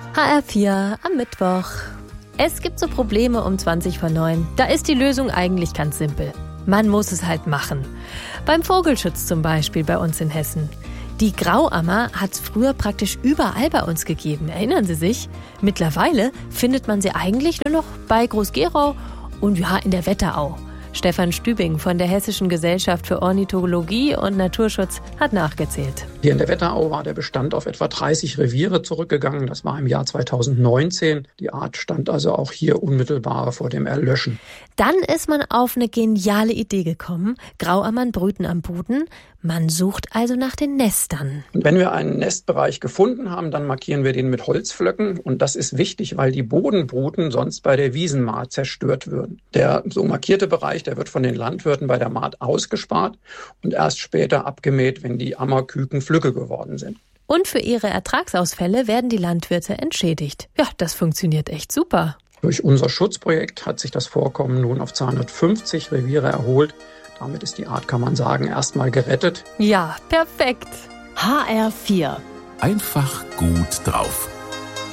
HR4 am Mittwoch. Es gibt so Probleme um 20:09. Da ist die Lösung eigentlich ganz simpel. Man muss es halt machen. Beim Vogelschutz zum Beispiel bei uns in Hessen. Die Grauammer hat es früher praktisch überall bei uns gegeben. Erinnern Sie sich? Mittlerweile findet man sie eigentlich nur noch bei Groß-Gerau und in der Wetterau. Stefan Stübing von der Hessischen Gesellschaft für Ornithologie und Naturschutz hat nachgezählt. Hier in der Wetterau war der Bestand auf etwa 30 Reviere zurückgegangen. Das war im Jahr 2019. Die Art stand also auch hier unmittelbar vor dem Erlöschen. Dann ist man auf eine geniale Idee gekommen. Grauammern brüten am Boden. Man sucht also nach den Nestern. Und wenn wir einen Nestbereich gefunden haben, dann markieren wir den mit Holzpflöcken. Und das ist wichtig, weil die Bodenbruten sonst bei der Wiesenmahd zerstört würden. Der so markierte Bereich, der wird von den Landwirten bei der Mahd ausgespart und erst später abgemäht, wenn die Ammerküken Flügge geworden sind. Und für ihre Ertragsausfälle werden die Landwirte entschädigt. Ja, das funktioniert echt super. Durch unser Schutzprojekt hat sich das Vorkommen nun auf 250 Reviere erholt. Damit ist die Art, kann man sagen, erstmal gerettet. Ja, perfekt. HR4. Einfach gut drauf.